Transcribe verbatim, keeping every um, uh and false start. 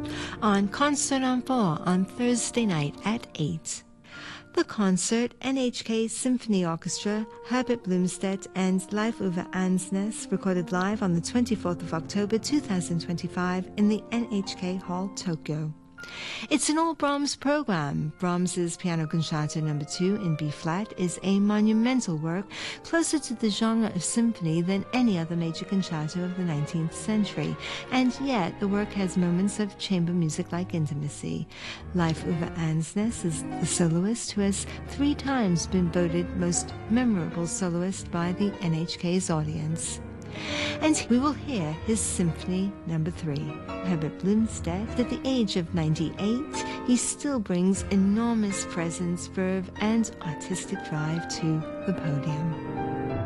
on Concert on four on Thursday night at eight. The concert, N H K Symphony Orchestra, Herbert Blomstedt, and Leif Ove Ansnes, recorded live on the twenty-fourth of October two thousand twenty-five in the N H K Hall, Tokyo. It's an all Brahms program. Brahms's Piano Concerto Number two in B-flat is a monumental work closer to the genre of symphony than any other major concerto of the nineteenth century, and yet the work has moments of chamber music-like intimacy. Leif Ove Ansnes is the soloist who has three times been voted most memorable soloist by the N H K's audience. And we will hear his Symphony Number three. Herbert Blomstedt, at the age of ninety-eight, he still brings enormous presence, verve, and artistic drive to the podium.